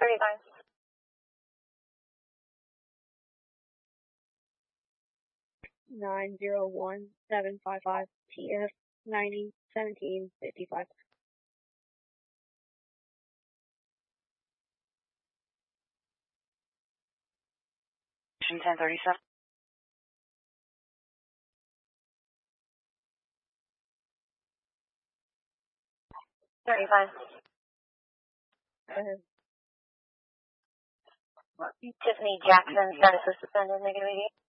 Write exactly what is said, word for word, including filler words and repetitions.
thirty-five. Nine zero one seven five five T F ninety seventeen fifty five. ten thirty-seven. thirty-five. Go ahead. Tiffany Jackson, status of suspended, negative eighty-eight.